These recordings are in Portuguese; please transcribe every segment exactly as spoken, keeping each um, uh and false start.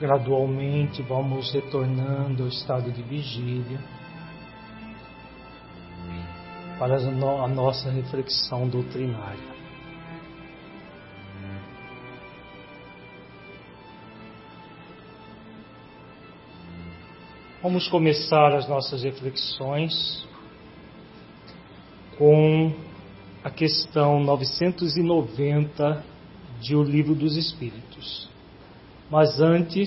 gradualmente vamos retornando ao estado de vigília para a nossa reflexão doutrinária. Vamos começar as nossas reflexões com a questão novecentos e noventa de O Livro dos Espíritos. Mas antes,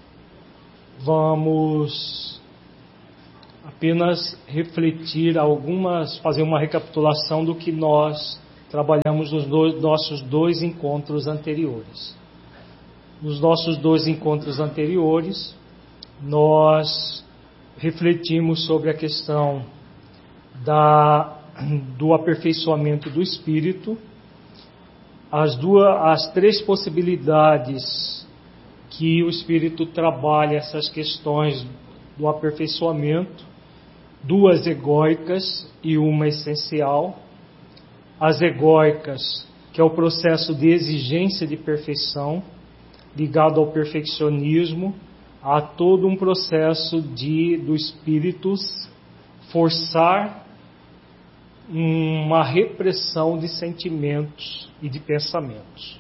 vamos apenas refletir algumas, fazer uma recapitulação do que nós trabalhamos nos dois, nossos dois encontros anteriores. Nos nossos dois encontros anteriores, nós refletimos sobre a questão da, do aperfeiçoamento do espírito, as, duas, as três possibilidades que o espírito trabalha essas questões do aperfeiçoamento, duas egóicas e uma essencial. As egóicas, que é o processo de exigência de perfeição, ligado ao perfeccionismo, há todo um processo de do espírito forçar uma repressão de sentimentos e de pensamentos.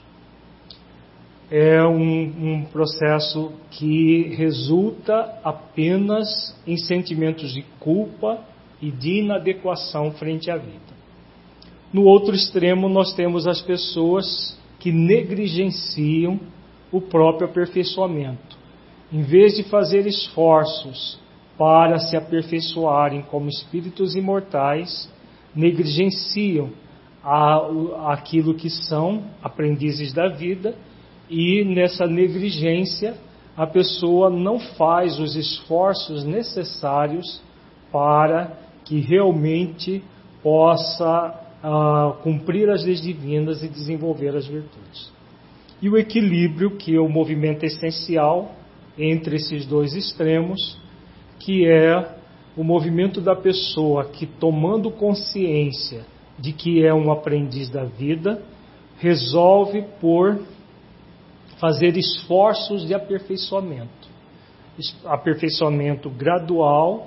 É um, um processo que resulta apenas em sentimentos de culpa e de inadequação frente à vida. No outro extremo, nós temos as pessoas que negligenciam o próprio aperfeiçoamento. Em vez de fazer esforços para se aperfeiçoarem como espíritos imortais, negligenciam a, aquilo que são aprendizes da vida, e nessa negligência a pessoa não faz os esforços necessários para que realmente possa uh, cumprir as leis divinas e desenvolver as virtudes. E o equilíbrio, que é o movimento essencial entre esses dois extremos, que é o movimento da pessoa que, tomando consciência de que é um aprendiz da vida, resolve por fazer esforços de aperfeiçoamento. Aperfeiçoamento gradual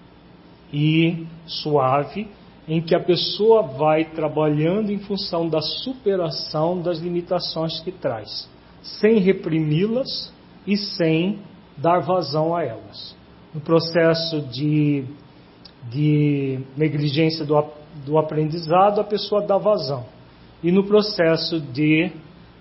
e suave, em que a pessoa vai trabalhando em função da superação das limitações que traz, sem reprimi-las e sem dar vazão a elas. No processo de, de negligência do, do aprendizado, a pessoa dá vazão. E no processo de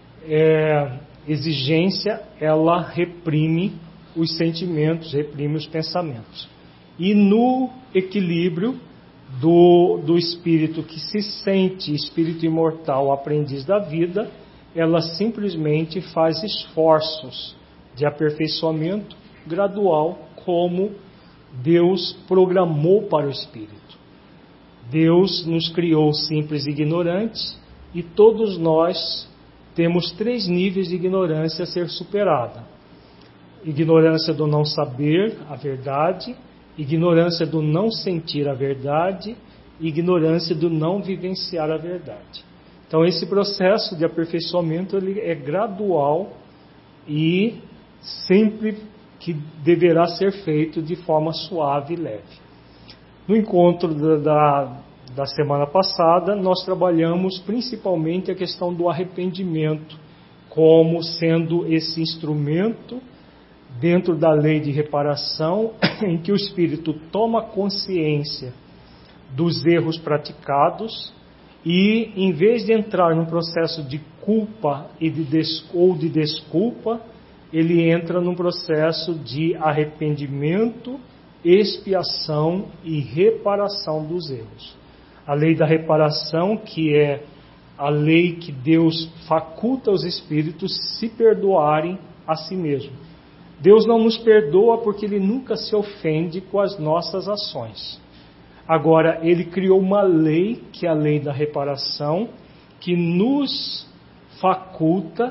é, exigência, ela reprime os sentimentos, reprime os pensamentos. E no equilíbrio do, do espírito que se sente espírito imortal, aprendiz da vida, ela simplesmente faz esforços de aperfeiçoamento gradual, como Deus programou para o espírito. Deus nos criou simples e ignorantes, e todos nós temos três níveis de ignorância a ser superada: ignorância do não saber a verdade, ignorância do não sentir a verdade, e ignorância do não vivenciar a verdade. Então, esse processo de aperfeiçoamento ele é gradual e sempre que deverá ser feito de forma suave e leve. No encontro da, da, da semana passada, nós trabalhamos principalmente a questão do arrependimento como sendo esse instrumento dentro da lei de reparação em que o espírito toma consciência dos erros praticados e, em vez de entrar num processo de culpa e de des, ou de desculpa, ele entra num processo de arrependimento, expiação e reparação dos erros. A lei da reparação, que é a lei que Deus faculta aos espíritos se perdoarem a si mesmo. Deus não nos perdoa porque Ele nunca se ofende com as nossas ações. Agora, Ele criou uma lei, que é a lei da reparação, que nos faculta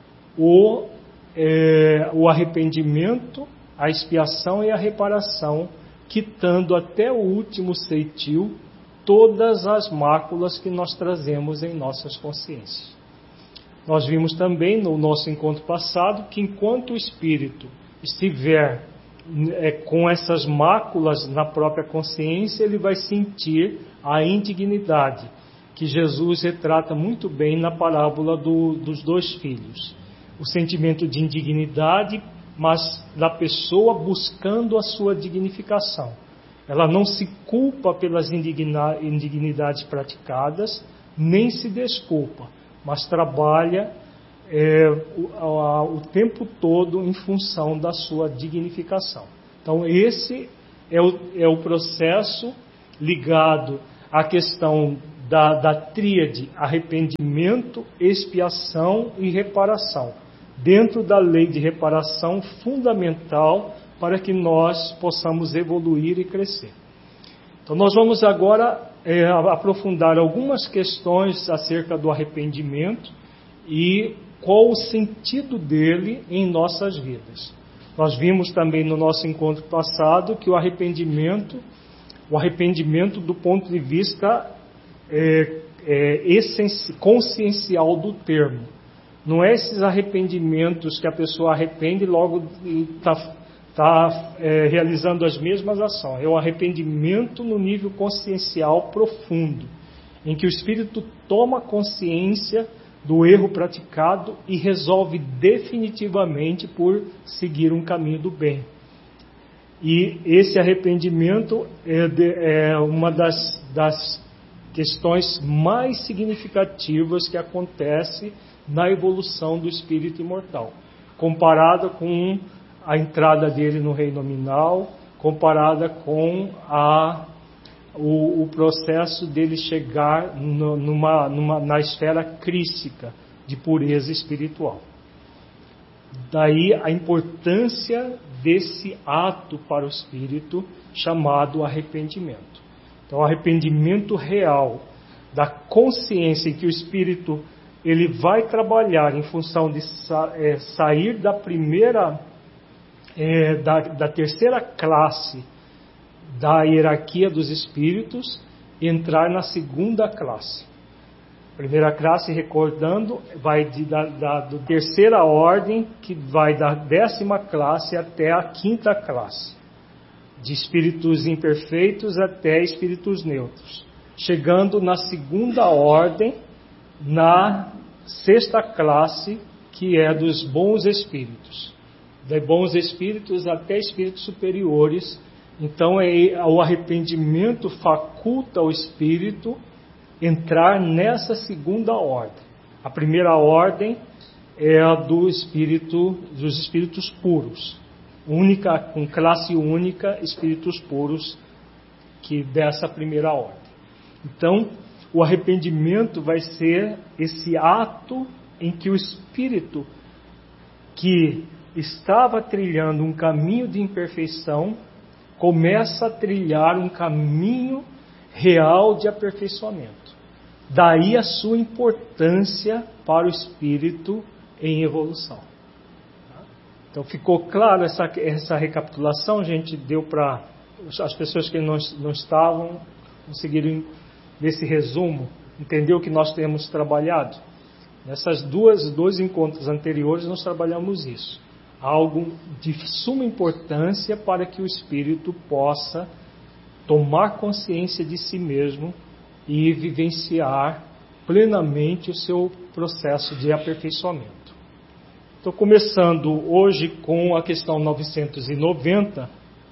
o É, o arrependimento, a expiação e a reparação, quitando até o último ceitil todas as máculas que nós trazemos em nossas consciências. Nós vimos também no nosso encontro passado que enquanto o espírito estiver é, com essas máculas na própria consciência, ele vai sentir a indignidade, que Jesus retrata muito bem na parábola do, dos dois filhos. O sentimento de indignidade, mas da pessoa buscando a sua dignificação. Ela não se culpa pelas indigna, indignidades praticadas, nem se desculpa, mas trabalha é, o, a, o tempo todo em função da sua dignificação. Então esse é o, é o processo ligado à questão da, da tríade arrependimento, expiação e reparação, dentro da lei de reparação fundamental para que nós possamos evoluir e crescer. Então nós vamos agora é, aprofundar algumas questões acerca do arrependimento e qual o sentido dele em nossas vidas. Nós vimos também no nosso encontro passado que o arrependimento, o arrependimento do ponto de vista é, é, essenci, consciencial do termo. Não é esses arrependimentos que a pessoa arrepende e logo está tá, é, realizando as mesmas ações. É o arrependimento no nível consciencial profundo, em que o espírito toma consciência do erro praticado e resolve definitivamente por seguir um caminho do bem. E esse arrependimento é, de, é uma das, das questões mais significativas que acontece na evolução do espírito imortal, comparada com a entrada dele no reino nominal, comparada com a, o, o processo dele chegar no, numa, numa, na esfera crística de pureza espiritual. Daí a importância desse ato para o espírito chamado arrependimento. Então, o arrependimento real da consciência em que o espírito ele vai trabalhar em função de sa- é, sair da primeira, é, da, da terceira classe da hierarquia dos espíritos e entrar na segunda classe. Primeira classe, recordando, vai de, da, da do terceira ordem, que vai da décima classe até a quinta classe, de espíritos imperfeitos até espíritos neutros, chegando na segunda ordem, na sexta classe, que é dos bons espíritos, de bons espíritos até espíritos superiores. Então é, o arrependimento faculta o espírito entrar nessa segunda ordem. A primeira ordem é a do espírito, dos espíritos puros, única, com classe única, espíritos puros, que dessa primeira ordem. Então, o arrependimento vai ser esse ato em que o espírito que estava trilhando um caminho de imperfeição começa a trilhar um caminho real de aperfeiçoamento. Daí a sua importância para o espírito em evolução. Então ficou claro essa, essa recapitulação, a gente deu para as pessoas que não, não estavam conseguiram nesse resumo entender o que nós temos trabalhado. Nessas duas dois encontros anteriores nós trabalhamos isso, algo de suma importância para que o espírito possa tomar consciência de si mesmo e vivenciar plenamente o seu processo de aperfeiçoamento. Estou começando hoje com a questão novecentos e noventa.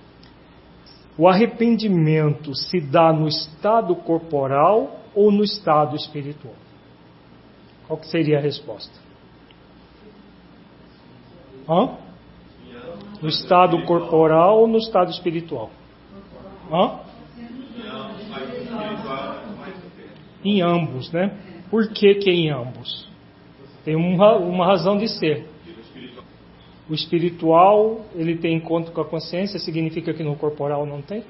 O arrependimento se dá no estado corporal ou no estado espiritual? Qual que seria a resposta? Hã? No estado corporal ou no estado espiritual? Hã? Em ambos, né? Por que que em ambos? Tem uma, uma razão de ser. O espiritual, ele tem encontro com a consciência, significa que no corporal não tem?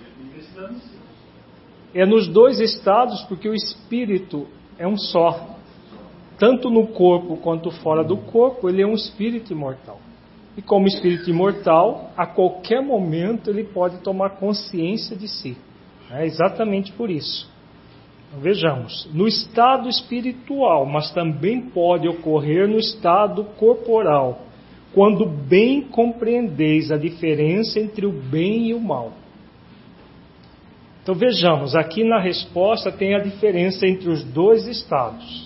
É nos dois estados, porque o espírito é um só. Tanto no corpo quanto fora do corpo, ele é um espírito imortal. E como espírito imortal, a qualquer momento ele pode tomar consciência de si. É exatamente por isso. Vejamos, no estado espiritual, mas também pode ocorrer no estado corporal, quando bem compreendeis a diferença entre o bem e o mal. Então vejamos, aqui na resposta tem a diferença entre os dois estados.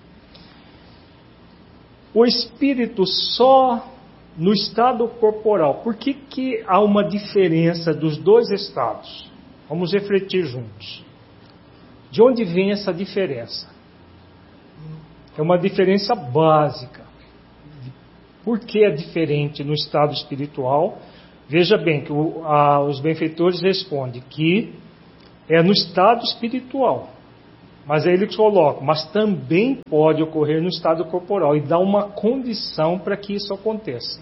O espírito só no estado corporal. Por que que há uma diferença dos dois estados? Vamos refletir juntos. De onde vem essa diferença? É uma diferença básica. Por que é diferente no estado espiritual? Veja bem que o, a, os benfeitores respondem que é no estado espiritual. Mas aí eles colocam, mas também pode ocorrer no estado corporal e dá uma condição para que isso aconteça.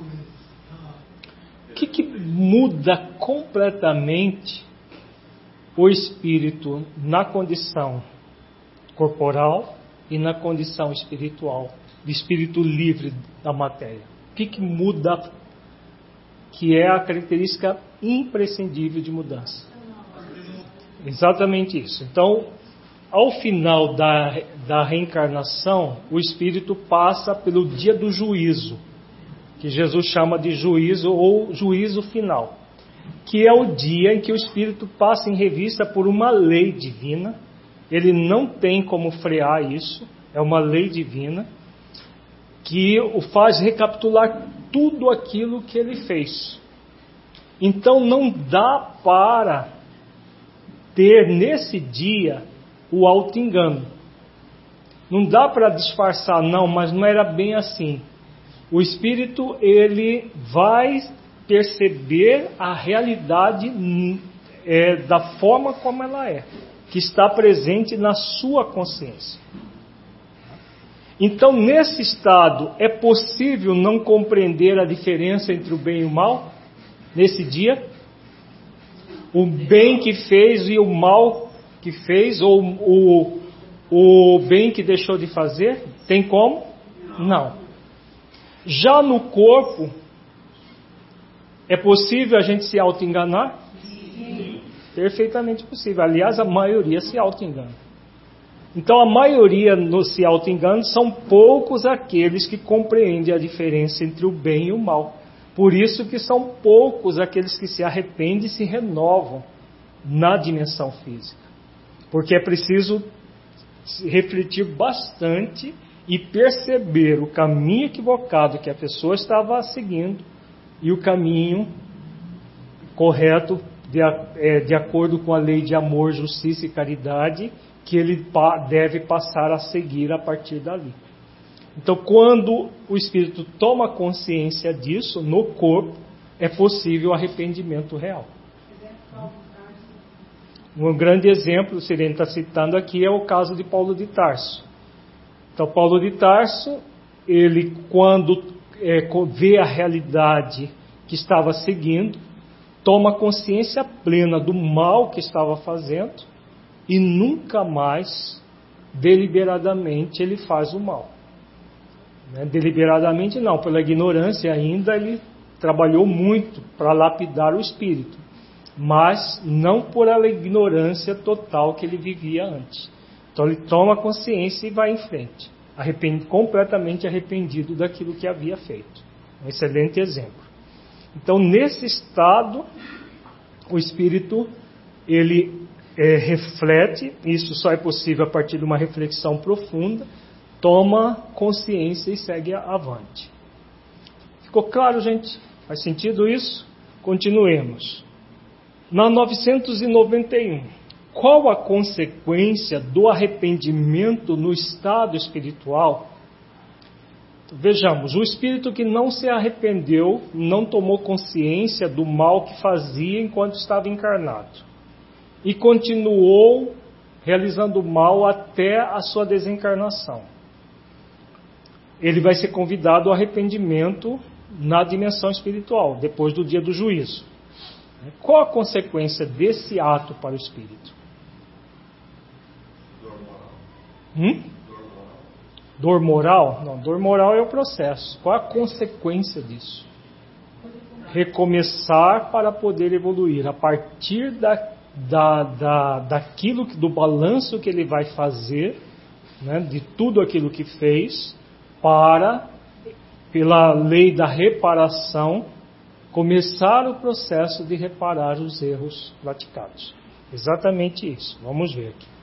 O que, que muda completamente o espírito na condição corporal e na condição espiritual, de espírito livre da matéria? O que, que muda, que é a característica imprescindível de mudança? Exatamente isso. Então, ao final da, da reencarnação, o espírito passa pelo dia do juízo, que Jesus chama de juízo ou juízo final, que é o dia em que o espírito passa em revista por uma lei divina. Ele não tem como frear isso, é uma lei divina, que o faz recapitular tudo aquilo que ele fez. Então não dá para ter nesse dia o auto-engano. Não dá para disfarçar, não, mas não era bem assim. O espírito, ele vai perceber a realidade é, da forma como ela é, que está presente na sua consciência. Então, nesse estado, é possível não compreender a diferença entre o bem e o mal? Nesse dia? O bem que fez e o mal que fez, ou o, o bem que deixou de fazer? Tem como? Não. Já no corpo, é possível a gente se auto-enganar? Sim. Perfeitamente possível. Aliás, a maioria se auto-engana. Então, a maioria no se auto-engana são poucos aqueles que compreendem a diferença entre o bem e o mal. Por isso que são poucos aqueles que se arrependem e se renovam na dimensão física. Porque é preciso refletir bastante e perceber o caminho equivocado que a pessoa estava seguindo e o caminho correto de, é, de acordo com a lei de amor, justiça e caridade que ele deve passar a seguir a partir dali. Então, quando o espírito toma consciência disso no corpo, é possível o arrependimento real. Um grande exemplo, o Sirene está citando aqui, é o caso de Paulo de Tarso. Então, Paulo de Tarso, ele quando é, vê a realidade que estava seguindo, toma consciência plena do mal que estava fazendo e nunca mais, deliberadamente, ele faz o mal. Né? Deliberadamente não, pela ignorância ainda ele trabalhou muito para lapidar o espírito, mas não por a ignorância total que ele vivia antes. Então ele toma consciência e vai em frente, arrependido, completamente arrependido daquilo que havia feito. Um excelente exemplo. Então, nesse estado, o espírito, ele é, reflete, isso só é possível a partir de uma reflexão profunda, toma consciência e segue avante. Ficou claro, gente? Faz sentido isso? Continuemos. Na novecentos e noventa e um, qual a consequência do arrependimento no estado espiritual? Vejamos, o espírito que não se arrependeu, não tomou consciência do mal que fazia enquanto estava encarnado e continuou realizando mal até a sua desencarnação. Ele vai ser convidado ao arrependimento na dimensão espiritual, depois do dia do juízo. Qual a consequência desse ato para o espírito? Hum? Dor moral? Não, dor moral é o processo. Qual a consequência disso? Recomeçar para poder evoluir. A partir da, da, da, daquilo, do balanço que ele vai fazer, né, de tudo aquilo que fez, para, pela lei da reparação, começar o processo de reparar os erros praticados. Exatamente isso. Vamos ver aqui.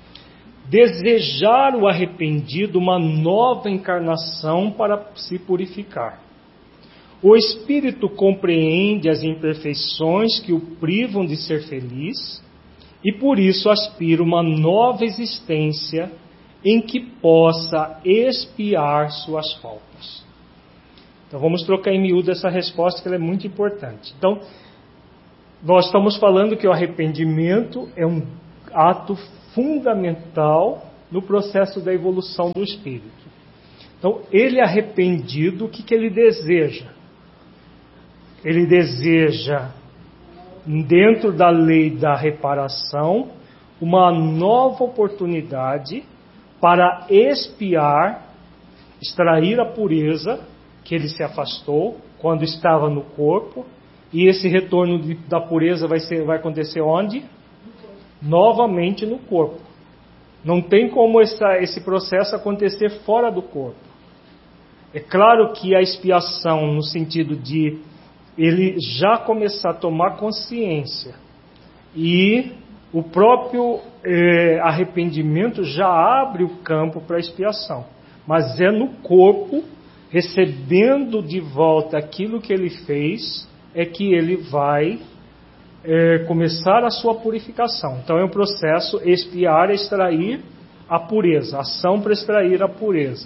Desejar o arrependido uma nova encarnação para se purificar. O espírito compreende as imperfeições que o privam de ser feliz e por isso aspira uma nova existência em que possa expiar suas faltas. Então vamos trocar em miúdo essa resposta, que ela é muito importante. Então, nós estamos falando que o arrependimento é um ato fundamental no processo da evolução do espírito. Então, ele arrependido, o que, que ele deseja? Ele deseja, dentro da lei da reparação, uma nova oportunidade para expiar, extrair a pureza que ele se afastou quando estava no corpo, e esse retorno de, da pureza vai, ser, vai acontecer onde? Novamente no corpo. Não tem como essa, esse processo acontecer fora do corpo. É claro que a expiação, no sentido de ele já começar a tomar consciência, e o próprio eh, arrependimento já abre o campo para a expiação, mas é no corpo, recebendo de volta aquilo que ele fez, é que ele vai é, começar a sua purificação. Então é um processo: expiar, extrair a pureza, ação para extrair a pureza,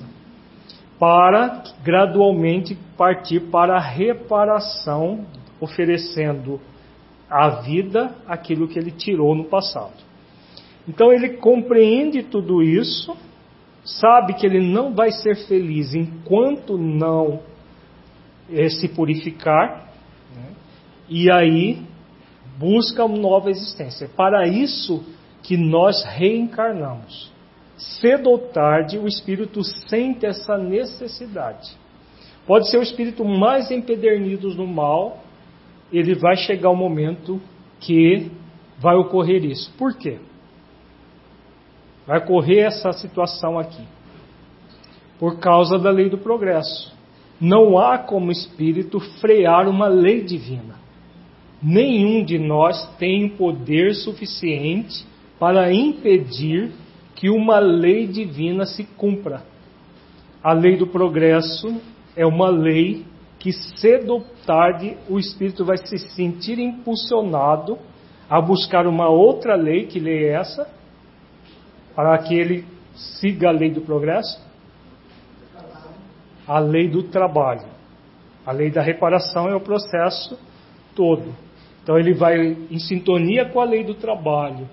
para gradualmente partir para a reparação, oferecendo à vida aquilo que ele tirou no passado. Então ele compreende tudo isso, sabe que ele não vai ser feliz enquanto não é, se purificar, né? E aí busca uma nova existência. Para isso que nós reencarnamos. Cedo ou tarde o espírito sente essa necessidade. Pode ser o espírito mais empedernido no mal, ele vai chegar o momento que vai ocorrer isso. Por quê? Vai ocorrer essa situação aqui por causa da lei do progresso. Não há como espírito frear uma lei divina. Nenhum de nós tem poder suficiente para impedir que uma lei divina se cumpra. A lei do progresso é uma lei que cedo ou tarde o espírito vai se sentir impulsionado a buscar uma outra lei. Que lei é essa? Para que ele siga a lei do progresso? A lei do trabalho. A lei da reparação é o processo todo. Então ele vai em sintonia com a lei do trabalho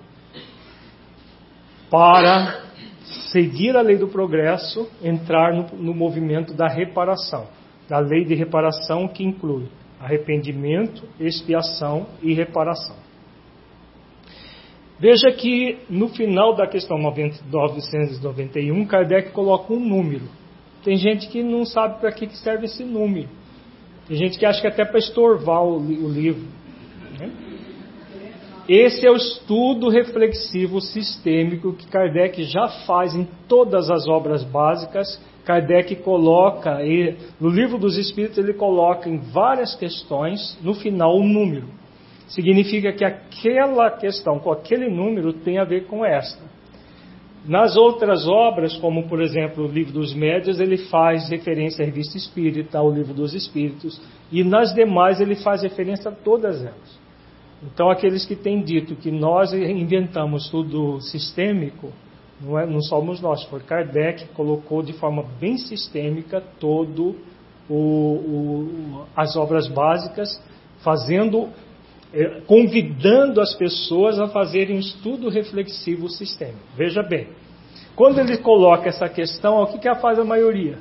para seguir a lei do progresso, entrar no, no movimento da reparação. Da lei de reparação, que inclui arrependimento, expiação e reparação. Veja que no final da questão novecentos e noventa e um, Kardec coloca um número. Tem gente que não sabe para que serve esse número. Tem gente que acha que é até para estorvar o, o livro. Né? Esse é o estudo reflexivo sistêmico que Kardec já faz em todas as obras básicas. Kardec coloca, no Livro dos Espíritos ele coloca em várias questões, no final um número. Significa que aquela questão com aquele número tem a ver com esta. Nas outras obras, como por exemplo o Livro dos Médiuns, ele faz referência à Revista Espírita, ao Livro dos Espíritos, e nas demais ele faz referência a todas elas. Então aqueles que têm dito que nós inventamos tudo sistêmico, não, é, não somos nós, foi Kardec que colocou de forma bem sistêmica todo o, o, as obras básicas, fazendo, eh, convidando as pessoas a fazerem um estudo reflexivo sistêmico. Veja bem, quando ele coloca essa questão, o que, que faz a maioria?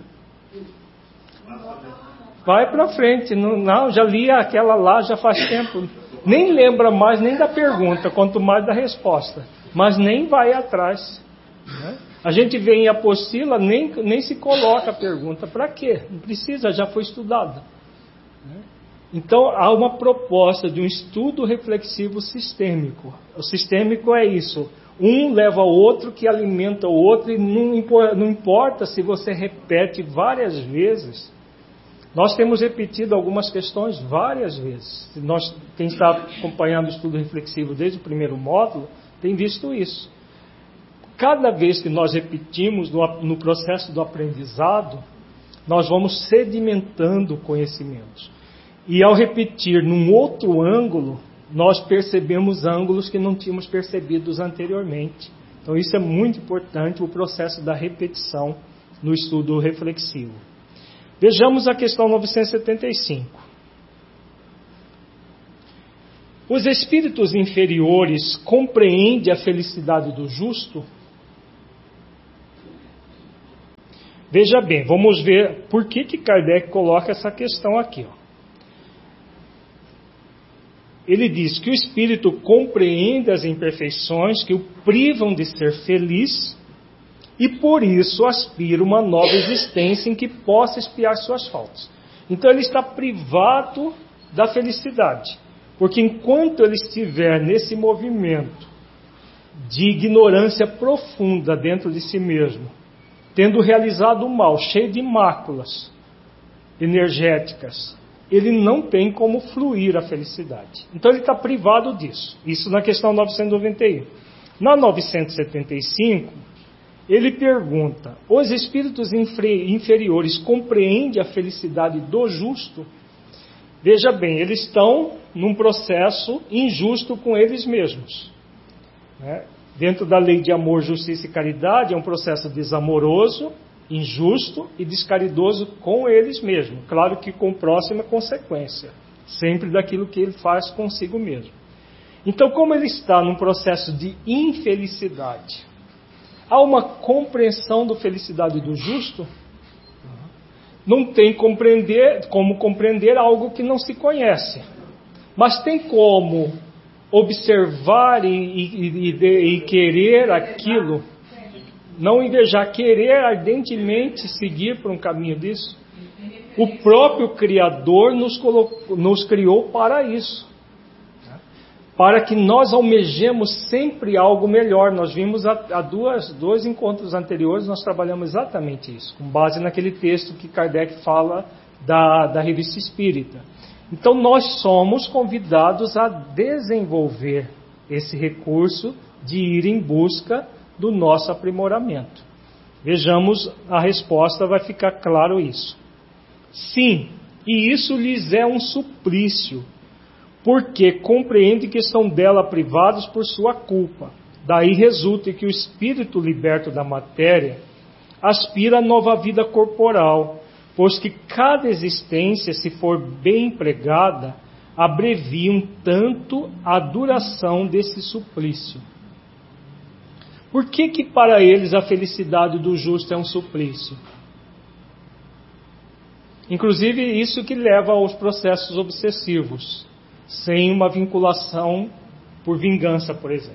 Vai para frente, não, não, já li aquela lá já faz tempo, nem lembra mais nem da pergunta, quanto mais da resposta, mas nem vai atrás. Né? A gente vê em apostila, nem, nem se coloca a pergunta. Para quê? Não precisa, já foi estudada. Né? Então, há uma proposta de um estudo reflexivo sistêmico. O sistêmico é isso. Um leva ao outro, que alimenta o outro, e não importa se você repete várias vezes. Nós temos repetido algumas questões várias vezes. Nós, quem está acompanhando o estudo reflexivo desde o primeiro módulo, tem visto isso. Cada vez que nós repetimos no, no processo do aprendizado, nós vamos sedimentando conhecimentos. E ao repetir num outro ângulo, nós percebemos ângulos que não tínhamos percebidos anteriormente. Então isso é muito importante, o processo da repetição no estudo reflexivo. Vejamos a questão novecentos e setenta e cinco. Os espíritos inferiores compreendem a felicidade do justo? Veja bem, vamos ver por que que Kardec coloca essa questão aqui. Ó. Ele diz que o espírito compreende as imperfeições que o privam de ser feliz e por isso aspira uma nova existência em que possa expiar suas faltas. Então ele está privado da felicidade, porque enquanto ele estiver nesse movimento de ignorância profunda dentro de si mesmo, tendo realizado o mal, cheio de máculas energéticas, ele não tem como fluir a felicidade. Então ele está privado disso. Isso na questão novecentos e noventa e um. Na novecentos e setenta e cinco, ele pergunta: os espíritos inferiores compreendem a felicidade do justo? Veja bem, eles estão num processo injusto com eles mesmos. Né? Dentro da lei de amor, justiça e caridade, é um processo desamoroso, injusto e descaridoso com eles mesmos. Claro que com próxima consequência, sempre daquilo que ele faz consigo mesmo. Então, como ele está num processo de infelicidade, há uma compreensão da felicidade do justo? Não tem compreender, como compreender algo que não se conhece. Mas tem como observar e, e, e, e querer aquilo, não invejar, querer ardentemente seguir por um caminho disso. O próprio Criador nos, colocou, nos criou para isso, para que nós almejemos sempre algo melhor. Nós vimos há, há duas, dois encontros anteriores, nós trabalhamos exatamente isso, com base naquele texto que Kardec fala da, da Revista Espírita. Então nós somos convidados a desenvolver esse recurso de ir em busca do nosso aprimoramento. Vejamos a resposta, vai ficar claro isso. Sim, e isso lhes é um suplício, porque compreende que estão dela privados por sua culpa. Daí resulta que o espírito liberto da matéria aspira a nova vida corporal, pois que cada existência, se for bem empregada, abrevia um tanto a duração desse suplício. Por que que para eles a felicidade do justo é um suplício? Inclusive isso que leva aos processos obsessivos, sem uma vinculação por vingança, por exemplo.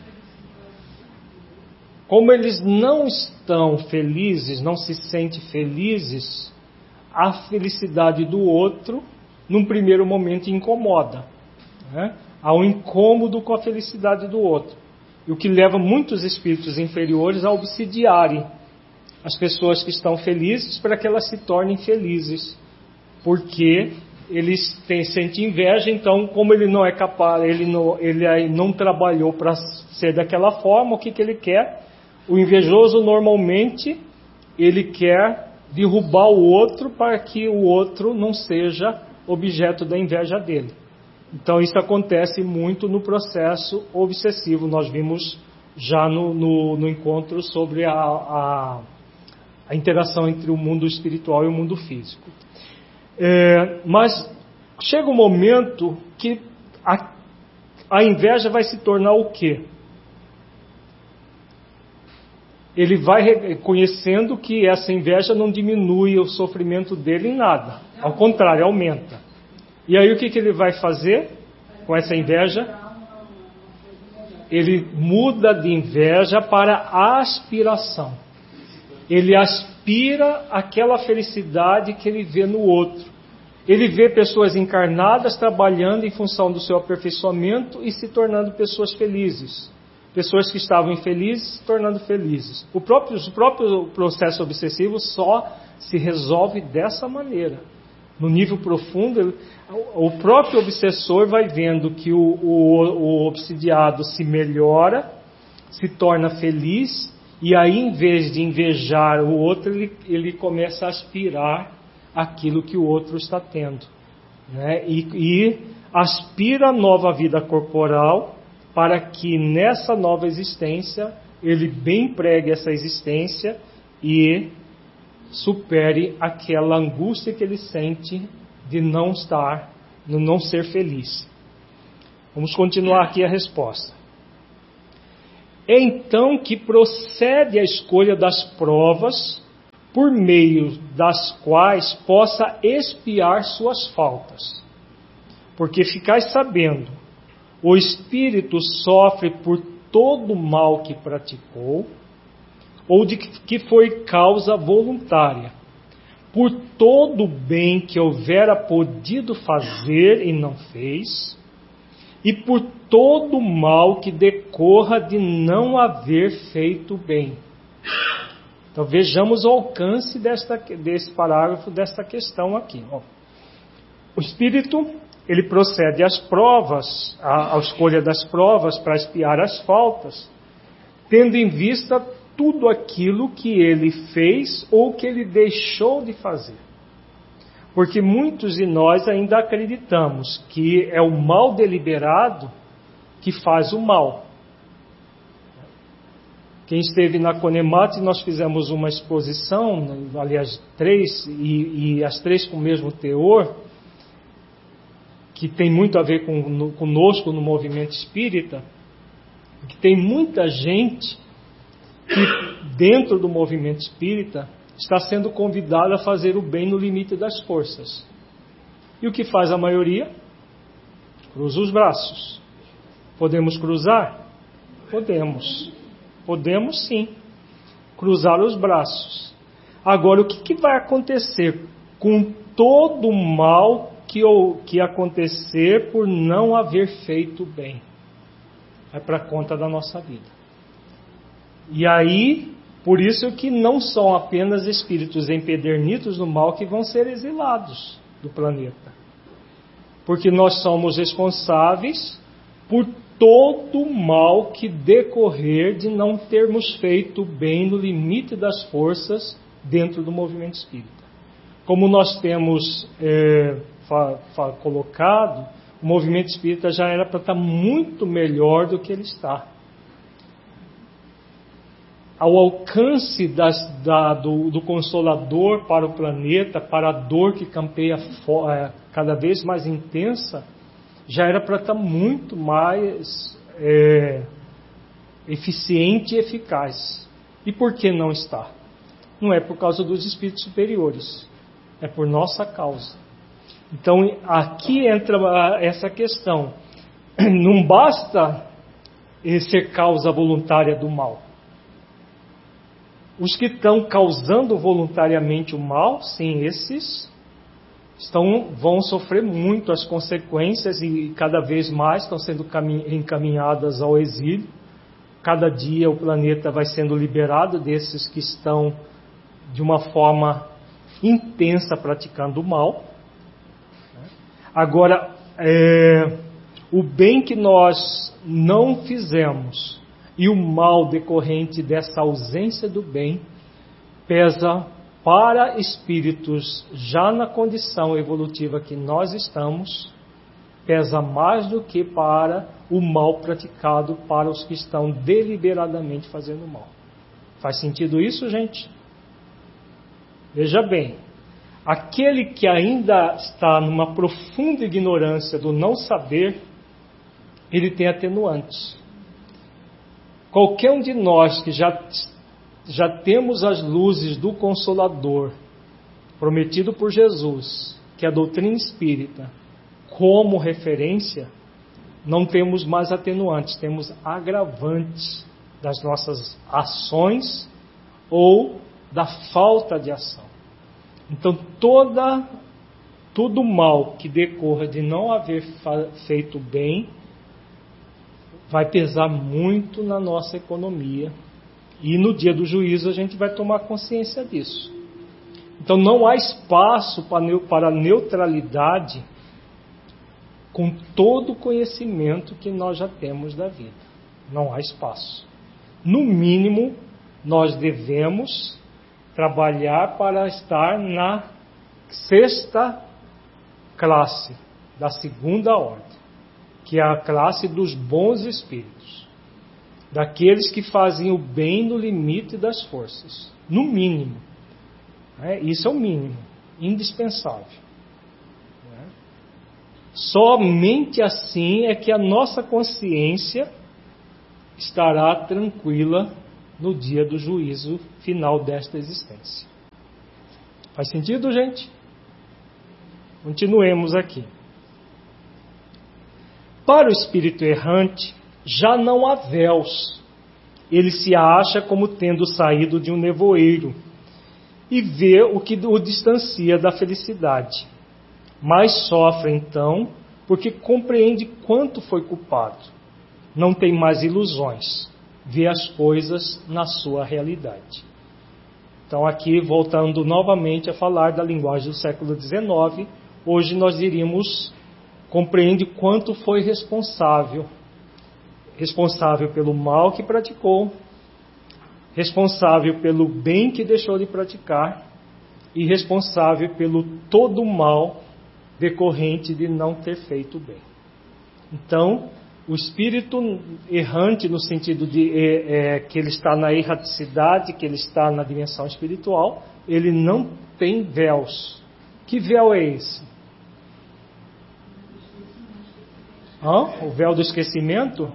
Como eles não estão felizes, não se sentem felizes, a felicidade do outro, num primeiro momento, incomoda. Né? Há um incômodo com a felicidade do outro. E o que leva muitos espíritos inferiores a obsidiarem as pessoas que estão felizes para que elas se tornem felizes. Porque eles têm, sentem inveja, então, como ele não é capaz, ele não, ele não trabalhou para ser daquela forma, o que, que ele quer? O invejoso, normalmente, ele quer derrubar o outro para que o outro não seja objeto da inveja dele. Então isso acontece muito no processo obsessivo. Nós vimos já no, no, no encontro sobre a, a, a interação entre o mundo espiritual e o mundo físico. É, mas chega um momento que a, a inveja vai se tornar o quê? Ele vai reconhecendo que essa inveja não diminui o sofrimento dele em nada. Ao contrário, aumenta. E aí o que, que ele vai fazer com essa inveja? Ele muda de inveja para aspiração. Ele aspira aquela felicidade que ele vê no outro. Ele vê pessoas encarnadas trabalhando em função do seu aperfeiçoamento e se tornando pessoas felizes. Pessoas que estavam infelizes se tornando felizes. O próprio, o próprio processo obsessivo só se resolve dessa maneira. No nível profundo, o próprio obsessor vai vendo que o, o, o obsidiado se melhora, se torna feliz, e aí, em vez de invejar o outro, ele, ele começa a aspirar aquilo que o outro está tendo, né? e, e aspira a nova vida corporal para que nessa nova existência ele bem pregue essa existência e supere aquela angústia que ele sente de não estar, de não ser feliz. Vamos continuar aqui a resposta. É então que procede a escolha das provas por meio das quais possa expiar suas faltas. Porque ficais sabendo, o espírito sofre por todo o mal que praticou, ou de que foi causa voluntária, por todo o bem que houvera podido fazer e não fez, e por todo o mal que decorra de não haver feito bem. Então vejamos o alcance desta, desse parágrafo, desta questão aqui. Ó. O Espírito, ele procede às provas, à, à escolha das provas para expiar as faltas, tendo em vista tudo aquilo que ele fez ou que ele deixou de fazer. Porque muitos de nós ainda acreditamos que é o mal deliberado que faz o mal. Quem esteve na Conemate, nós fizemos uma exposição, aliás, três, e, e as três com o mesmo teor, que tem muito a ver com, no, conosco no movimento espírita, que tem muita gente que dentro do movimento espírita está sendo convidada a fazer o bem no limite das forças. E o que faz a maioria? Cruza os braços. Podemos cruzar? Podemos. Podemos sim. Cruzar os braços. Agora, o que, que vai acontecer com todo o mal que, que acontecer por não haver feito bem? Vai para a conta da nossa vida. E aí, por isso que não são apenas espíritos empedernidos no mal que vão ser exilados do planeta. Porque nós somos responsáveis por todo o mal que decorrer de não termos feito bem no limite das forças dentro do movimento espírita. Como nós temos é, fa, fa, colocado, o movimento espírita já era para estar muito melhor do que ele está. Ao alcance das, da, do, do Consolador para o planeta, para a dor que campeia for, é, cada vez mais intensa, já era para estar muito mais é, eficiente e eficaz. E por que não está? Não é por causa dos espíritos superiores, é por nossa causa. Então aqui entra essa questão. Não basta ser causa voluntária do mal. Os que estão causando voluntariamente o mal, sim, esses estão, vão sofrer muito as consequências e cada vez mais estão sendo encaminhadas ao exílio. Cada dia o planeta vai sendo liberado desses que estão de uma forma intensa praticando o mal. Agora, é, o bem que nós não fizemos e o mal decorrente dessa ausência do bem pesa para espíritos já na condição evolutiva que nós estamos, pesa mais do que para o mal praticado para os que estão deliberadamente fazendo mal. Faz sentido isso, gente? Veja bem, aquele que ainda está numa profunda ignorância do não saber, ele tem atenuantes. Qualquer um de nós que já, já temos as luzes do Consolador, prometido por Jesus, que é a doutrina espírita, como referência, não temos mais atenuantes, temos agravantes das nossas ações ou da falta de ação. Então toda, todo mal que decorra de não haver feito bem vai pesar muito na nossa economia. E no dia do juízo a gente vai tomar consciência disso. Então não há espaço para neutralidade com todo o conhecimento que nós já temos da vida. Não há espaço. No mínimo, nós devemos trabalhar para estar na sexta classe da segunda ordem, que é a classe dos bons espíritos, daqueles que fazem o bem no limite das forças, no mínimo. É, isso é o mínimo, indispensável. É. Somente assim é que a nossa consciência estará tranquila no dia do juízo final desta existência. Faz sentido, gente? Continuemos aqui. Para o espírito errante, já não há véus. Ele se acha como tendo saído de um nevoeiro e vê o que o distancia da felicidade. Mas sofre então, porque compreende quanto foi culpado. Não tem mais ilusões, vê as coisas na sua realidade. Então aqui, voltando novamente a falar da linguagem do século dezenove, hoje nós diríamos, compreende quanto foi responsável. Responsável pelo mal que praticou, responsável pelo bem que deixou de praticar e responsável pelo todo o mal decorrente de não ter feito bem. Então, o espírito errante, no sentido de é, é, que ele está na erraticidade, que ele está na dimensão espiritual, ele não tem véus. Que véu é esse? Hã? O véu do esquecimento?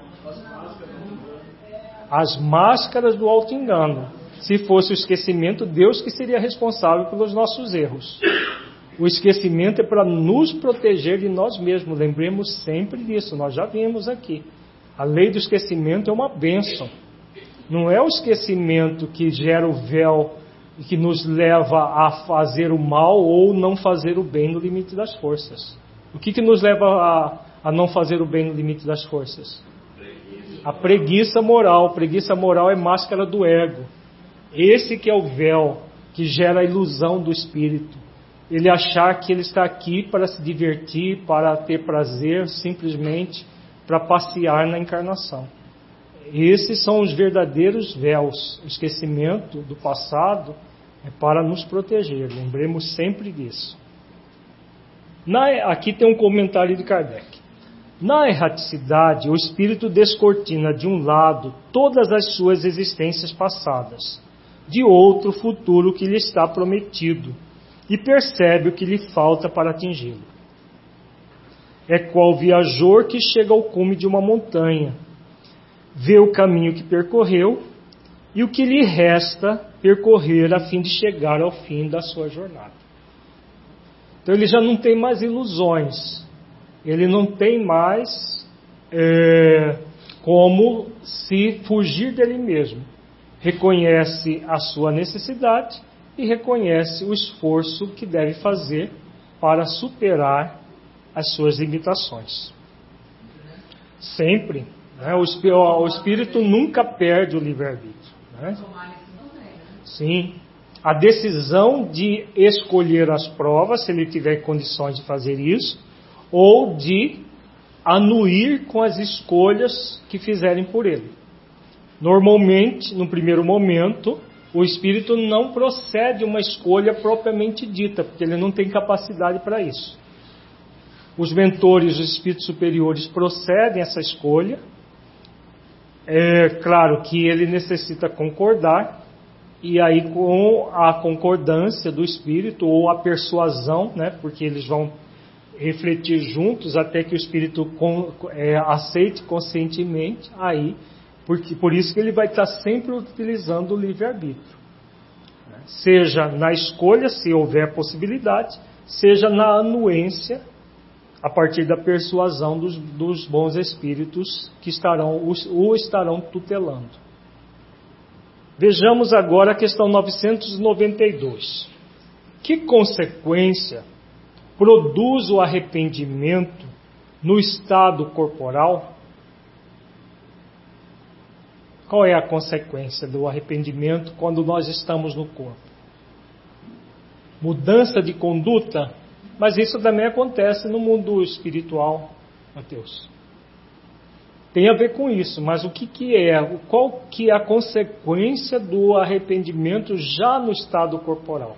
As máscaras do auto-engano. Se fosse o esquecimento, Deus que seria responsável pelos nossos erros. O esquecimento é para nos proteger de nós mesmos. Lembremos sempre disso, nós já vimos aqui. A lei do esquecimento é uma bênção. Não é o esquecimento que gera o véu e que nos leva a fazer o mal ou não fazer o bem no limite das forças. O que, que nos leva a, a não fazer o bem no limite das forças? A preguiça moral. Preguiça moral é máscara do ego. Esse que é o véu que gera a ilusão do espírito. Ele achar que ele está aqui para se divertir, para ter prazer, simplesmente para passear na encarnação. Esses são os verdadeiros véus. O esquecimento do passado é para nos proteger. Lembremos sempre disso. Na, aqui tem um comentário de Kardec. Na erraticidade, o espírito descortina de um lado todas as suas existências passadas, de outro futuro que lhe está prometido, e percebe o que lhe falta para atingi-lo. É qual viajor que chega ao cume de uma montanha, vê o caminho que percorreu e o que lhe resta percorrer a fim de chegar ao fim da sua jornada. Então ele já não tem mais ilusões, ele não tem mais é, como se fugir dele mesmo. Reconhece a sua necessidade e reconhece o esforço que deve fazer para superar as suas limitações. Sempre. Né? O, o espírito nunca perde o livre-arbítrio. Né? Sim. A decisão de escolher as provas, se ele tiver condições de fazer isso, ou de anuir com as escolhas que fizerem por ele. Normalmente, no primeiro momento, o espírito não procede uma escolha propriamente dita, porque ele não tem capacidade para isso. Os mentores, os espíritos superiores, procedem essa escolha. É claro que ele necessita concordar, e aí com a concordância do espírito, ou a persuasão, né, porque eles vão refletir juntos até que o espírito com, é, aceite conscientemente, aí Porque, por isso que ele vai estar sempre utilizando o livre-arbítrio. Seja na escolha, se houver possibilidade, seja na anuência, a partir da persuasão dos, dos bons espíritos que estarão, o estarão tutelando. Vejamos agora a questão novecentos e noventa e dois. Que consequência produz o arrependimento no estado corporal? Qual é a consequência do arrependimento quando nós estamos no corpo? Mudança de conduta? Mas isso também acontece no mundo espiritual, Mateus. Tem a ver com isso, mas o que, que é? Qual que é a consequência do arrependimento já no estado corporal?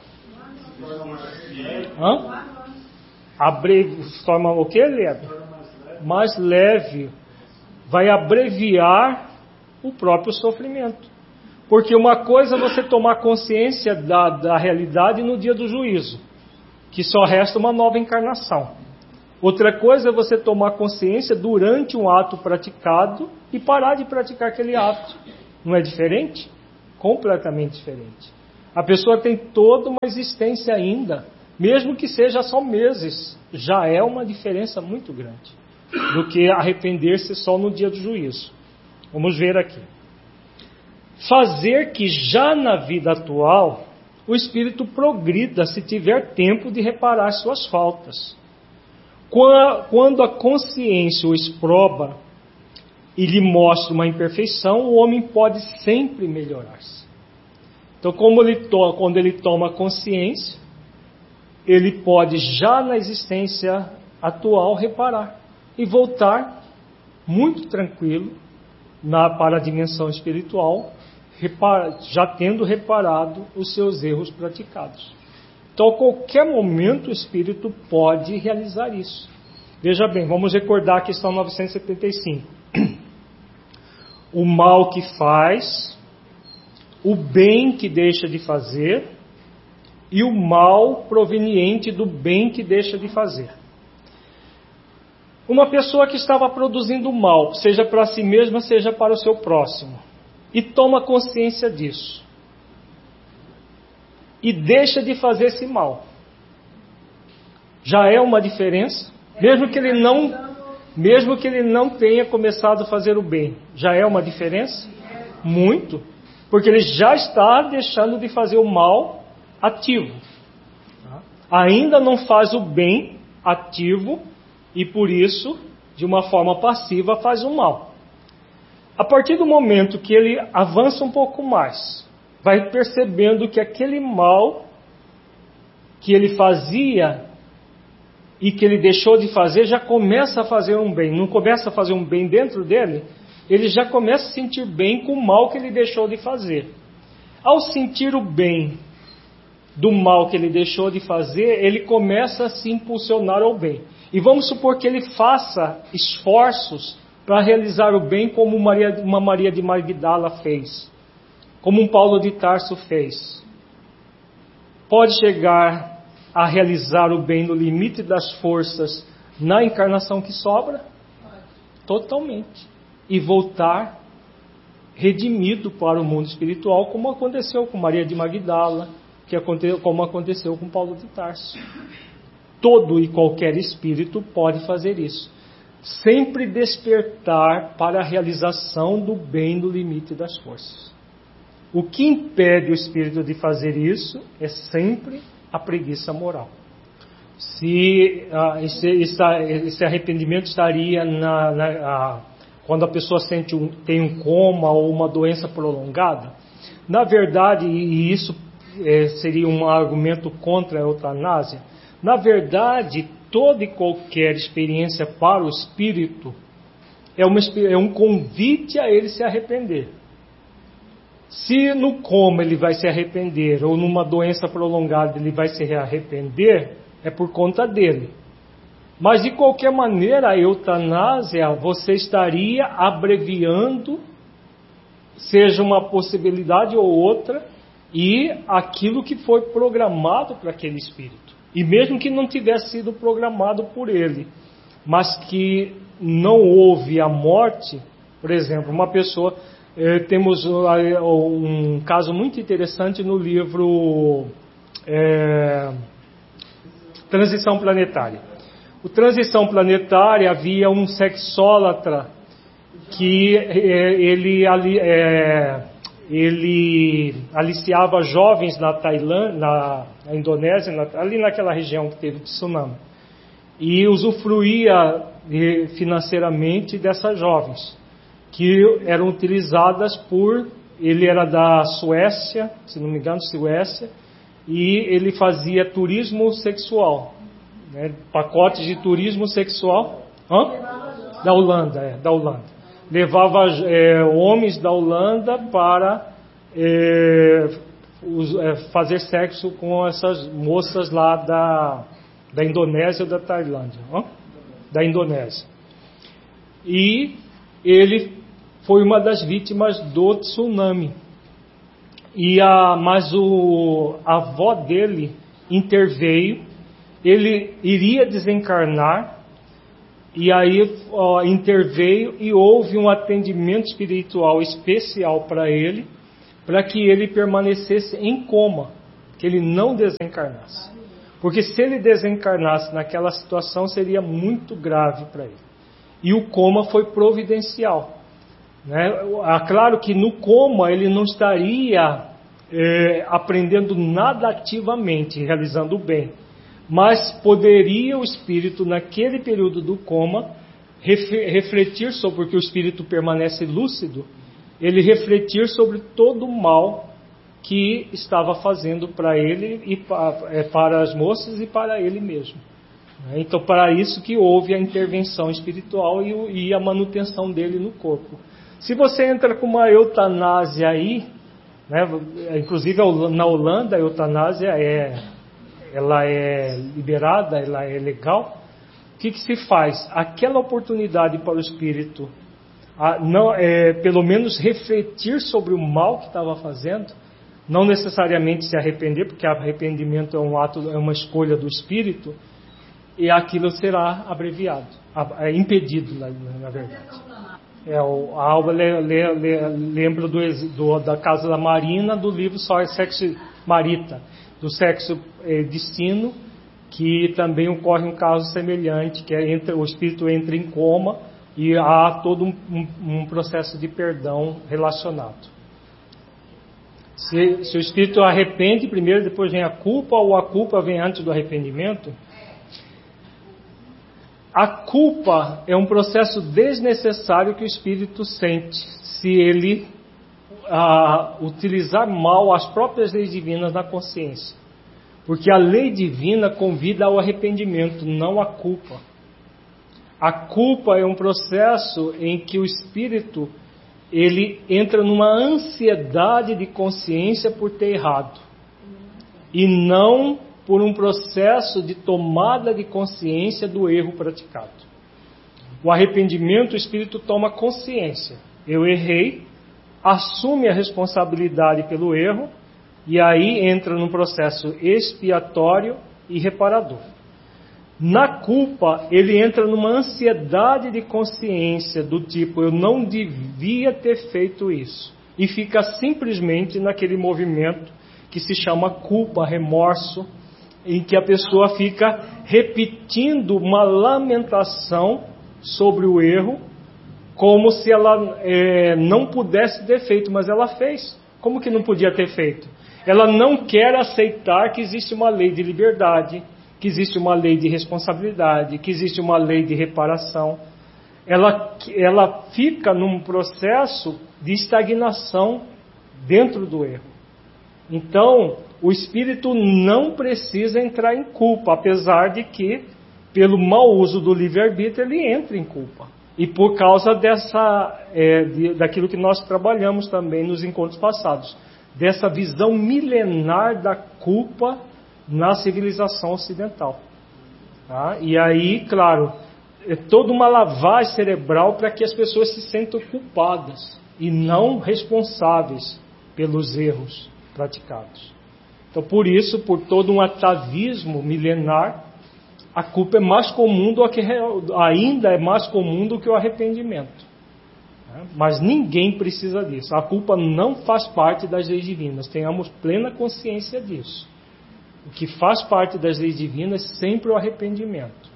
Hã? Abre... Forma o que, Leve? Mais leve. Vai abreviar o próprio sofrimento. Porque uma coisa é você tomar consciência da, da realidade no dia do juízo, que só resta uma nova encarnação. Outra coisa é você tomar consciência durante um ato praticado e parar de praticar aquele ato. Não é diferente? Completamente diferente. A pessoa tem toda uma existência ainda, mesmo que seja só meses, já é uma diferença muito grande do que arrepender-se só no dia do juízo. Vamos ver aqui. Fazer que já na vida atual o espírito progrida se tiver tempo de reparar suas faltas. Quando a consciência o exproba e lhe mostra uma imperfeição, o homem pode sempre melhorar-se. Então, como ele to- quando ele toma consciência, ele pode já na existência atual reparar e voltar muito tranquilo na, para a dimensão espiritual, repara, já tendo reparado os seus erros praticados. Então, a qualquer momento o espírito pode realizar isso. Veja bem, vamos recordar a questão novecentos e setenta e cinco. O mal que faz, o bem que deixa de fazer e o mal proveniente do bem que deixa de fazer. Uma pessoa que estava produzindo mal, seja para si mesma, seja para o seu próximo, e toma consciência disso, e deixa de fazer esse mal, já é uma diferença, mesmo que ele não, mesmo que ele não tenha começado a fazer o bem, já é uma diferença? Muito, porque ele já está deixando de fazer o mal ativo, ainda não faz o bem ativo, e por isso, de uma forma passiva, faz o mal. A partir do momento que ele avança um pouco mais, vai percebendo que aquele mal que ele fazia e que ele deixou de fazer, já começa a fazer um bem. Não começa a fazer um bem dentro dele, ele já começa a sentir bem com o mal que ele deixou de fazer. Ao sentir o bem do mal que ele deixou de fazer, ele começa a se impulsionar ao bem. E vamos supor que ele faça esforços para realizar o bem como Maria, uma Maria de Magdala fez, como um Paulo de Tarso fez. Pode chegar a realizar o bem no limite das forças na encarnação que sobra? Totalmente. E voltar redimido para o mundo espiritual, como aconteceu com Maria de Magdala, que aconteceu, como aconteceu com Paulo de Tarso. Todo e qualquer espírito pode fazer isso. Sempre despertar para a realização do bem no limite das forças. O que impede o espírito de fazer isso é sempre a preguiça moral. Se ah, esse, esse arrependimento estaria na, na, ah, quando a pessoa sente um, tem um coma ou uma doença prolongada, na verdade, e isso é, seria um argumento contra a eutanásia, na verdade, toda e qualquer experiência para o espírito é, uma, é um convite a ele se arrepender. Se no coma ele vai se arrepender, ou numa doença prolongada ele vai se arrepender, é por conta dele. Mas de qualquer maneira, a eutanásia, você estaria abreviando, seja uma possibilidade ou outra, e aquilo que foi programado para aquele espírito. E mesmo que não tivesse sido programado por ele, mas que não houve a morte, por exemplo, uma pessoa... Eh, temos uh, um caso muito interessante no livro eh, Transição Planetária. O Transição Planetária, havia um sexólatra que eh, ele, ali, eh, ele aliciava jovens na Tailândia, na, na Indonésia, na, ali naquela região que teve tsunami. e usufruía financeiramente dessas jovens, que eram utilizadas por... Ele era da Suécia, se não me engano, Suécia, e ele fazia turismo sexual, né? Pacotes de turismo sexual. Hã? Da Holanda, é, da Holanda. Levava é, homens da Holanda para é, os, é, fazer sexo com essas moças lá da, da Indonésia ou da Tailândia. Hã? Da Indonésia. E ele foi uma das vítimas do tsunami. E a, mas o, a avó dele interveio, ele iria desencarnar, e aí ó, interveio e houve um atendimento espiritual especial para ele, para que ele permanecesse em coma, que ele não desencarnasse. Porque se ele desencarnasse naquela situação, seria muito grave para ele. E o coma foi providencial. Né? Claro que no coma ele não estaria é, aprendendo nada ativamente, realizando o bem, mas poderia o espírito, naquele período do coma, refletir sobre, porque o espírito permanece lúcido, ele refletir sobre todo o mal que estava fazendo para ele, e para as moças e para ele mesmo. Então, para isso que houve a intervenção espiritual e a manutenção dele no corpo. Se você entra com uma eutanásia aí, né, inclusive na Holanda a eutanásia é, ela é liberada, ela é legal, o que, que se faz? Aquela oportunidade para o espírito, a, não, é, pelo menos refletir sobre o mal que estava fazendo, não necessariamente se arrepender, porque arrependimento é um ato, é uma escolha do espírito, e aquilo será abreviado, é impedido, na, na verdade. É, o, a Alba le, le, le, lembra do, do, da Casa da Marina, do livro Só é Sexo Marita, do sexo é, destino, que também ocorre um caso semelhante, que é entre, o espírito entra em coma e há todo um, um, um processo de perdão relacionado. Se, se o espírito arrepende primeiro, depois vem a culpa, ou a culpa vem antes do arrependimento. A culpa é um processo desnecessário que o espírito sente se ele ah, utilizar mal as próprias leis divinas na consciência. Porque a lei divina convida ao arrependimento, não à culpa. A culpa é um processo em que o espírito ele entra numa ansiedade de consciência por ter errado, e não por um processo de tomada de consciência do erro praticado. O arrependimento, o espírito toma consciência. Eu errei, assume a responsabilidade pelo erro, e aí entra num processo expiatório e reparador. Na culpa, ele entra numa ansiedade de consciência do tipo, eu não devia ter feito isso. E fica simplesmente naquele movimento que se chama culpa, remorso, em que a pessoa fica repetindo uma lamentação sobre o erro, como se ela é, não pudesse ter feito, mas ela fez. Como que não podia ter feito? Ela não quer aceitar que existe uma lei de liberdade, que existe uma lei de responsabilidade, que existe uma lei de reparação. Ela, ela fica num processo de estagnação dentro do erro. Então, o espírito não precisa entrar em culpa, apesar de que, pelo mau uso do livre-arbítrio, ele entra em culpa. E por causa dessa, é, de, daquilo que nós trabalhamos também nos encontros passados, dessa visão milenar da culpa na civilização ocidental. Tá? E aí, claro, é toda uma lavagem cerebral para que as pessoas se sintam culpadas e não responsáveis pelos erros praticados. Então, por isso, por todo um atavismo milenar, a culpa é mais comum do que, ainda é mais comum do que o arrependimento. Mas ninguém precisa disso. A culpa não faz parte das leis divinas. Tenhamos plena consciência disso. O que faz parte das leis divinas é sempre o arrependimento.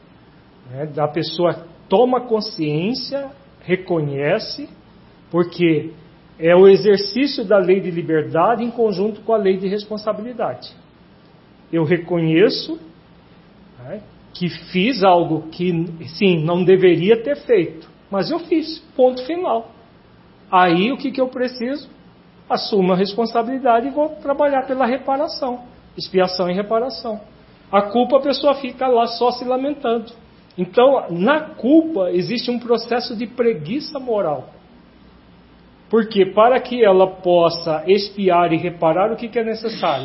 A pessoa toma consciência, reconhece, porque é o exercício da lei de liberdade em conjunto com a lei de responsabilidade. Eu reconheço, né, que fiz algo que, sim, não deveria ter feito, mas eu fiz, ponto final. Aí o que, que eu preciso? Assumo a responsabilidade e vou trabalhar pela reparação, expiação e reparação. A culpa, a pessoa fica lá só se lamentando. Então, na culpa existe um processo de preguiça moral. Porque para que ela possa expiar e reparar, o que, que é necessário?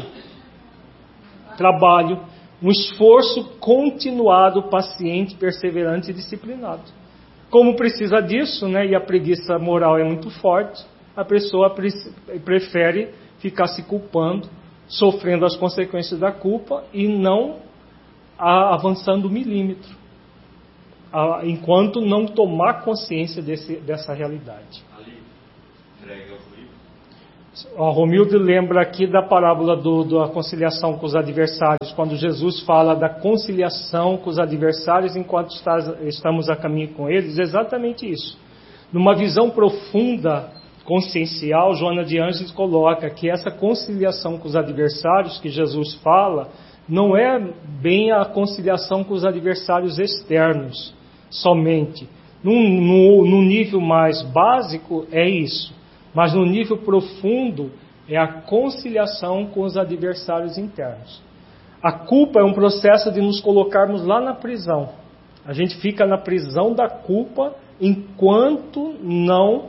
Trabalho, um esforço continuado, paciente, perseverante e disciplinado. Como precisa disso, né, e a preguiça moral é muito forte, a pessoa pre- prefere ficar se culpando, sofrendo as consequências da culpa e não a, avançando um milímetro, a, enquanto não tomar consciência desse, dessa realidade. Ali, entrega o livro. O Romildo lembra aqui da parábola do, da conciliação com os adversários, quando Jesus fala da conciliação com os adversários enquanto está, estamos a caminho com eles, exatamente isso. Numa visão profunda, consciencial, Joana de Ângeles coloca que essa conciliação com os adversários que Jesus fala, não é bem a conciliação com os adversários externos, somente. Num, no, no nível mais básico é isso. Mas no nível profundo é a conciliação com os adversários internos. A culpa é um processo de nos colocarmos lá na prisão. A gente fica na prisão da culpa enquanto não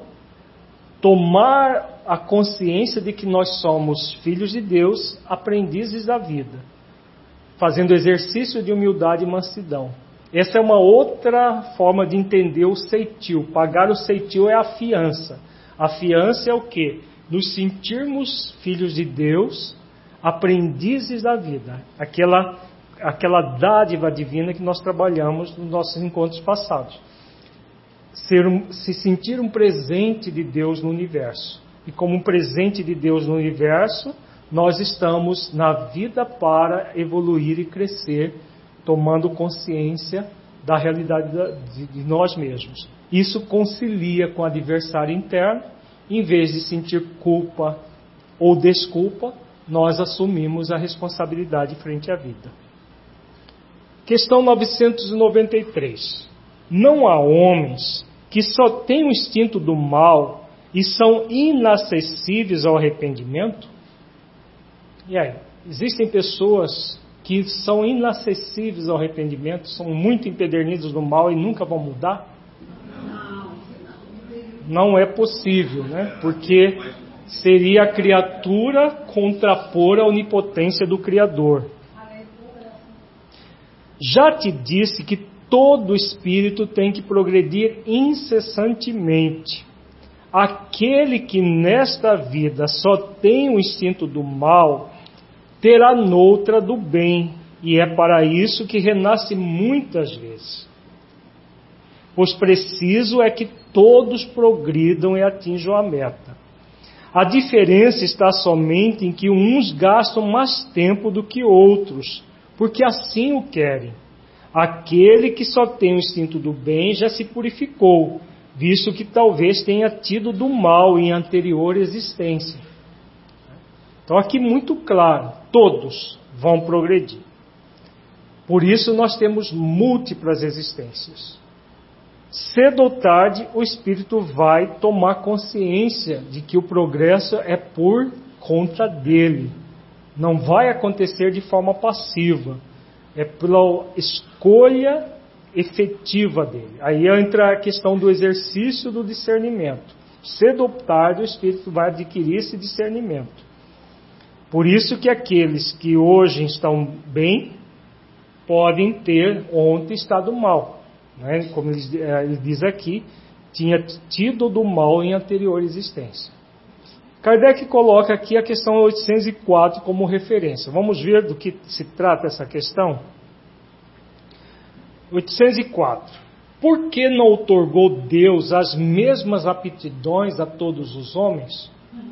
tomar a consciência de que nós somos filhos de Deus, aprendizes da vida, fazendo exercício de humildade e mansidão. Essa é uma outra forma de entender o ceitil. Pagar o ceitil é a fiança. A fiança é o quê? Nos sentirmos filhos de Deus, aprendizes da vida. Aquela, aquela dádiva divina que nós trabalhamos nos nossos encontros passados. Ser um, se sentir um presente de Deus no universo. E como um presente de Deus no universo, nós estamos na vida para evoluir e crescer, tomando consciência da realidade de, de nós mesmos. Isso concilia com o adversário interno. Em vez de sentir culpa ou desculpa, nós assumimos a responsabilidade frente à vida. Questão novecentos e noventa e três. Não há homens que só têm o instinto do mal e são inacessíveis ao arrependimento? E aí, existem pessoas que são inacessíveis ao arrependimento, são muito empedernidos no mal e nunca vão mudar? Não é possível, né? Porque seria a criatura contrapor a onipotência do Criador. Já te disse que todo espírito tem que progredir incessantemente. Aquele que nesta vida só tem o instinto do mal, terá noutra do bem, e é para isso que renasce muitas vezes. Pois preciso é que todos progridam e atinjam a meta. A diferença está somente em que uns gastam mais tempo do que outros, porque assim o querem. Aquele que só tem o instinto do bem já se purificou, visto que talvez tenha tido do mal em anterior existência. Então aqui muito claro, todos vão progredir. Por isso nós temos múltiplas existências. Cedo ou tarde, o espírito vai tomar consciência de que o progresso é por conta dele. Não vai acontecer de forma passiva. É pela escolha efetiva dele. Aí entra a questão do exercício do discernimento. Cedo ou tarde, o espírito vai adquirir esse discernimento. Por isso que aqueles que hoje estão bem, podem ter ontem estado mal. Né? Como ele, ele diz aqui, tinha tido do mal em anterior existência. Kardec coloca aqui a questão oitocentos e quatro como referência. Vamos ver do que se trata essa questão? oitocentos e quatro. Por que não outorgou Deus as mesmas aptidões a todos os homens?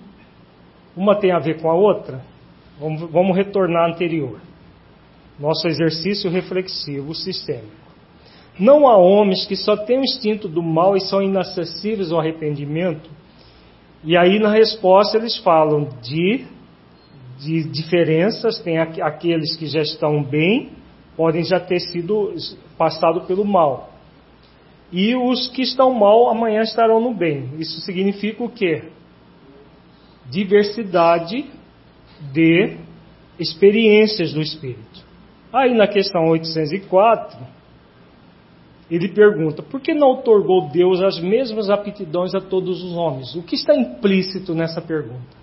Uma tem a ver com a outra? Vamos, vamos retornar à anterior. Nosso exercício reflexivo sistêmico. Não há homens que só têm o instinto do mal e são inacessíveis ao arrependimento? E aí na resposta eles falam de, de diferenças, tem aqueles que já estão bem podem já ter sido passado pelo mal. E os que estão mal amanhã estarão no bem. Isso significa o quê? Diversidade de experiências do Espírito. Aí na questão oitocentos e quatro, ele pergunta: por que não outorgou Deus as mesmas aptidões a todos os homens? O que está implícito nessa pergunta?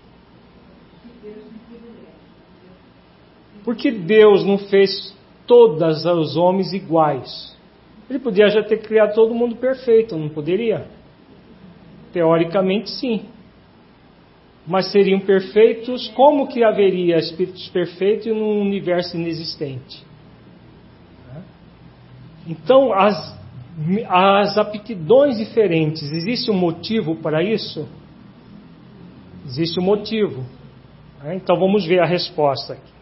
Por que Deus não fez todos os homens iguais? Ele podia já ter criado todo mundo perfeito, não poderia? Teoricamente sim. Mas seriam perfeitos? Como que haveria espíritos perfeitos num universo inexistente? Então, as, as aptidões diferentes, existe um motivo para isso? Existe um motivo. Então vamos ver a resposta aqui.